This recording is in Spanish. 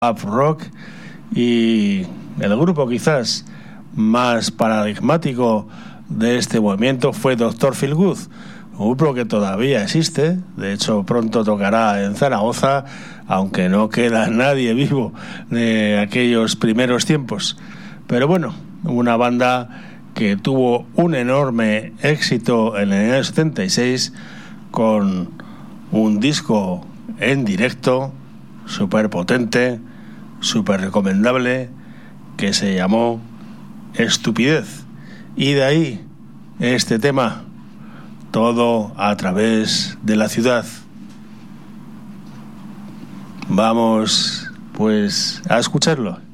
pop rock, y el grupo quizás más paradigmático de este movimiento fue Dr. Feelgood, un grupo que todavía existe, de hecho pronto tocará en Zaragoza, aunque no queda nadie vivo de aquellos primeros tiempos. Pero bueno, una banda que tuvo un enorme éxito en el año 76 con un disco en directo súper potente, súper recomendable, que se llamó Estupidez. Y de ahí este tema, Todo a través de la ciudad. Vamos pues a escucharlo.